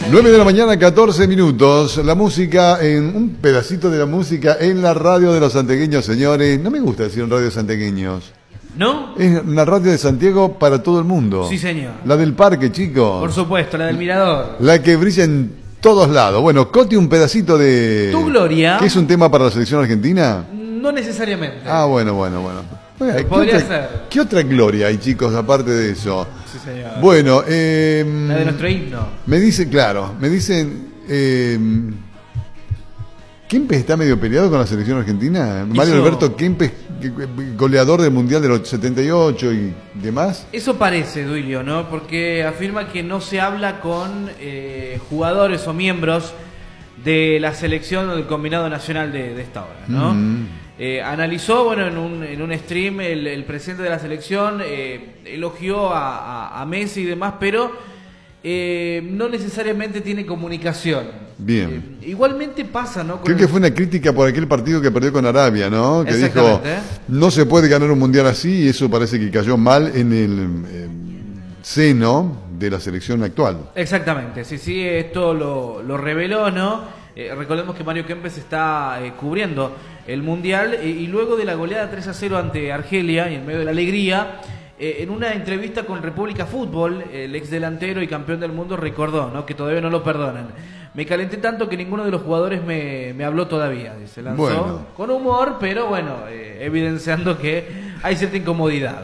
9 de la mañana, 14 minutos. La música, un pedacito de la música en la radio de los santiagueños, señores. No me gusta decir en radio de santiagueños. ¿No? Es una radio de Santiago para todo el mundo. Sí, señor. La del parque, chicos. Por supuesto, la del Mirador. La que brilla en todos lados. Bueno, Coti, un pedacito de... Tu Gloria. ¿Qué es un tema para la selección argentina? No necesariamente. Ah, bueno. Podría ser. ¿Qué otra gloria hay, chicos, aparte de eso? Sí, señor. Bueno, la de nuestro himno. me dicen, ¿Kempes está medio peleado con la selección argentina? Mario Alberto Kempes, goleador del Mundial de los 78 y demás. Eso parece, Duilio, ¿no? Porque afirma que no se habla con jugadores o miembros de la selección o del combinado nacional de esta hora, ¿no? Analizó, bueno, en un stream el presidente de la selección, elogió a Messi y demás, pero no necesariamente tiene comunicación. Bien. Igualmente pasa, ¿no? Creo que fue una crítica por aquel partido que perdió con Arabia, ¿no? Que dijo, no se puede ganar un mundial así, y eso parece que cayó mal en el seno de la selección actual. Exactamente, sí, esto lo reveló, ¿no? Recordemos que Mario Kempes está cubriendo el mundial y luego de la goleada 3-0 ante Argelia y en medio de la alegría, en una entrevista con República Fútbol, el ex delantero y campeón del mundo recordó, ¿no?, que todavía no lo perdonan. Me calenté tanto que ninguno de los jugadores me habló todavía. Se lanzó con humor, pero bueno, evidenciando que hay cierta incomodidad.